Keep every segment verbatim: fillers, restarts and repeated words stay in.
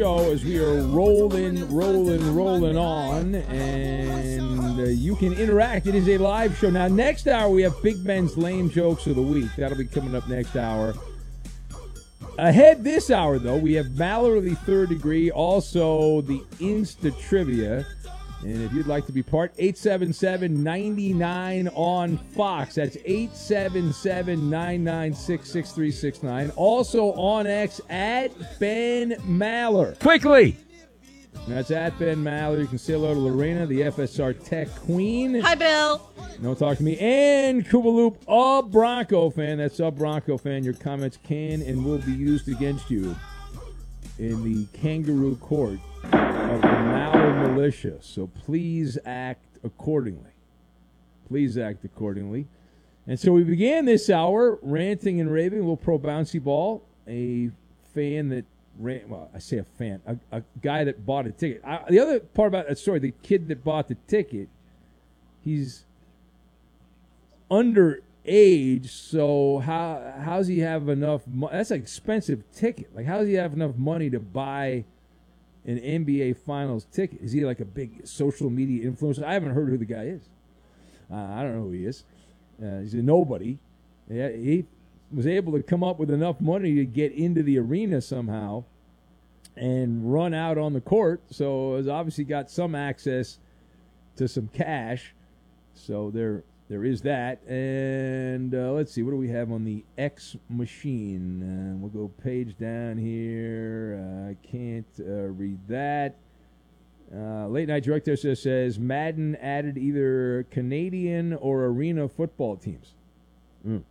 Show as we are rolling, rolling, rolling on, and uh, you can interact. It is a live show. Now, next hour, we have Big Ben's Lame Jokes of the Week. That'll be coming up next hour. Ahead this hour, though, we have Valor of the Third Degree, also the Insta Trivia. And if you'd like to be part, eight seven seven, nine nine on Fox. That's eight seven seven, nine nine six, six three six nine. Also on X, at Ben Maller. Quickly. That's at Ben Maller. You can say hello to Lorena, the F S R Tech Queen. Hi, Bill. No talk to me. And Koopaloop, a Bronco fan. That's a Bronco fan. Your comments can and will be used against you in the kangaroo court of the Maller militia. So please act accordingly. Please act accordingly. And so we began this hour ranting and raving a little pro bouncy ball. A fan that ran, well, I say a fan, a, a guy that bought a ticket. I, the other part about that story, the kid that bought the ticket, he's underage, so how how does he have enough money? That's an expensive ticket. Like, how does he have enough money to buy an N B A Finals ticket? Is he like a big social media influencer? I haven't heard who the guy is. Uh, I don't know who he is. Uh, he's a nobody. Yeah, he was able to come up with enough money to get into the arena somehow and run out on the court. So has obviously got some access to some cash. So there, there is that. And uh, let's see, what do we have on the X machine? Uh, we'll go page down here. Uh, I can't uh, read that. Uh, late Night Director says, says Madden added either Canadian or arena football teams. Mm.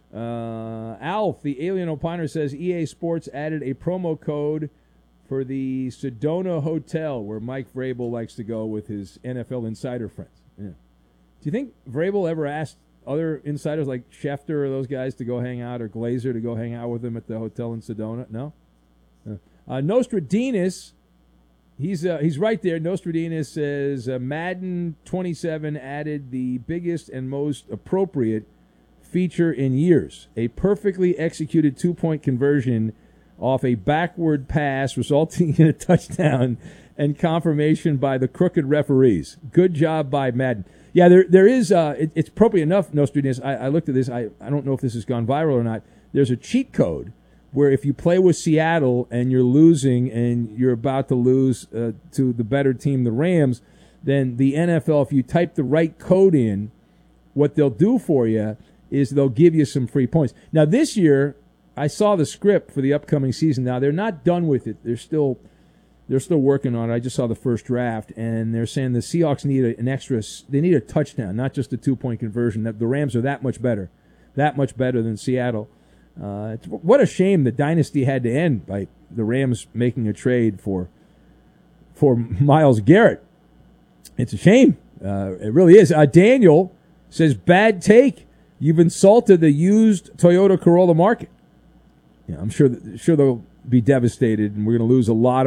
Uh, Alf, the Alien Opiner, says E A Sports added a promo code for the Sedona Hotel where Mike Vrabel likes to go with his N F L insider friends. Yeah. Do you think Vrabel ever asked other insiders like Schefter or those guys to go hang out, or Glazer to go hang out with him at the hotel in Sedona? No? Uh, uh, Nostradamus, he's, uh, he's right there. Nostradamus says uh, Madden twenty-seven added the biggest and most appropriate feature in years, a perfectly executed two-point conversion off a backward pass resulting in a touchdown and confirmation by the crooked referees. Good job by Madden. Yeah, there there is, uh, it, it's appropriate enough, Nostradamus. I, I looked at this. I, I don't know if this has gone viral or not. There's a cheat code where if you play with Seattle and you're losing and you're about to lose uh, to the better team, the Rams, then the N F L, if you type the right code in, what they'll do for you is they'll give you some free points. Now, this year, I saw the script for the upcoming season. Now, they're not done with it. They're still they're still working on it. I just saw the first draft, and they're saying the Seahawks need a, an extra – they need a touchdown, not just a two-point conversion. The Rams are that much better, that much better than Seattle. Uh, it's, what a shame the dynasty had to end by the Rams making a trade for for Myles Garrett. It's a shame. Uh, it really is. Uh, Daniel says, bad take. You've insulted the used Toyota Corolla market. Yeah, I'm sure that, sure they'll be devastated, and we're going to lose a lot of